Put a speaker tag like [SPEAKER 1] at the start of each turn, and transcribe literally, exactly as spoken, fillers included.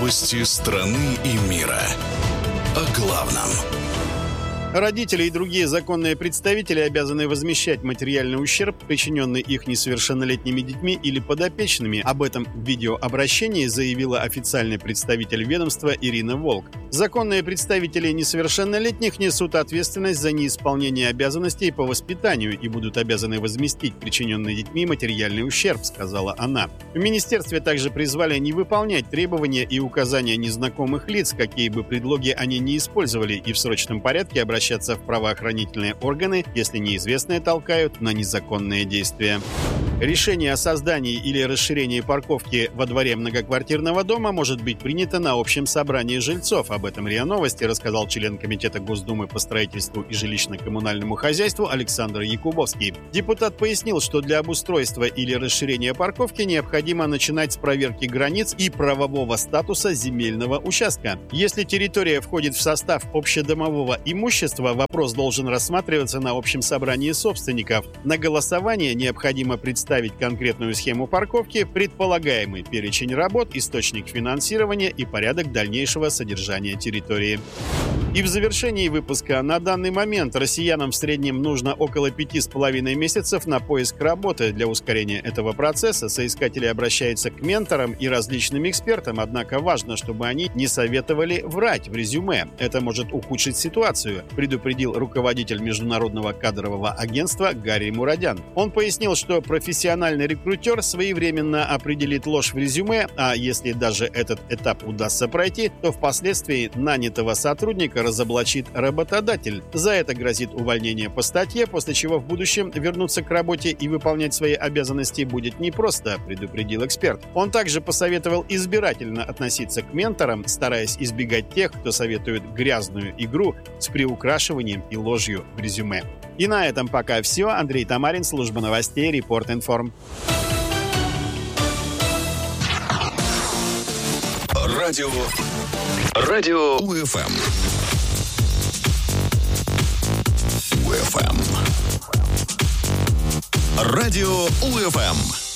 [SPEAKER 1] Новости страны и мира. О главном.
[SPEAKER 2] Родители и другие законные представители обязаны возмещать материальный ущерб, причиненный их несовершеннолетними детьми или подопечными. Об этом в видеообращении заявила официальный представитель ведомства Ирина Волк. Законные представители несовершеннолетних несут ответственность за неисполнение обязанностей по воспитанию и будут обязаны возместить причиненный детьми материальный ущерб, сказала она. В министерстве также призвали не выполнять требования и указания незнакомых лиц, какие бы предлоги они ни использовали, и в срочном порядке обращаться обращаться в правоохранительные органы, если неизвестные толкают на незаконные действия. Решение о создании или расширении парковки во дворе многоквартирного дома может быть принято на общем собрании жильцов. Об этом РИА Новости рассказал член Комитета Госдумы по строительству и жилищно-коммунальному хозяйству Александр Якубовский. Депутат пояснил, что для обустройства или расширения парковки необходимо начинать с проверки границ и правового статуса земельного участка. Если территория входит в состав общедомового имущества, вопрос должен рассматриваться на общем собрании собственников. На голосование необходимо представить конкретную схему парковки, предполагаемый перечень работ, источник финансирования и порядок дальнейшего содержания территории. И в завершении выпуска: на данный момент россиянам в среднем нужно около пяти с половиной месяцев на поиск работы. Для ускорения этого процесса соискатели обращаются к менторам и различным экспертам, однако важно, чтобы они не советовали врать в резюме. Это может ухудшить ситуацию, предупредил руководитель Международного кадрового агентства Гарри Мурадян. Он пояснил, что профессиональный рекрутер своевременно определит ложь в резюме, а если даже этот этап удастся пройти, то впоследствии нанятого сотрудника разоблачит работодатель. За это грозит увольнение по статье, после чего в будущем вернуться к работе и выполнять свои обязанности будет непросто, предупредил эксперт. Он также посоветовал избирательно относиться к менторам, стараясь избегать тех, кто советует грязную игру с приукрашиванием и ложью в резюме. И на этом пока все. Андрей Тамарин, служба новостей, Репорт Информ.
[SPEAKER 1] Радио. Радио УФМ. УФМ. Радио УФМ.